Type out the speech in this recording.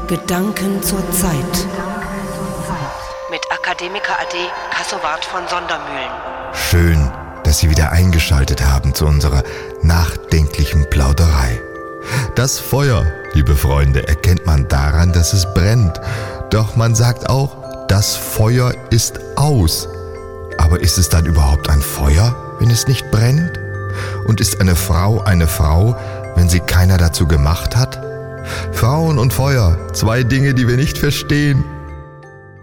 Gedanken zur Zeit. Mit Akademiker AD Kassowart von Sondermühlen. Schön, dass Sie wieder eingeschaltet haben zu unserer nachdenklichen Plauderei. Das Feuer, liebe Freunde, erkennt man daran, dass es brennt. Doch man sagt auch, das Feuer ist aus. Aber ist es dann überhaupt ein Feuer, wenn es nicht brennt? Und ist eine Frau, wenn sie keiner dazu gemacht hat? Frauen und Feuer, zwei Dinge, die wir nicht verstehen.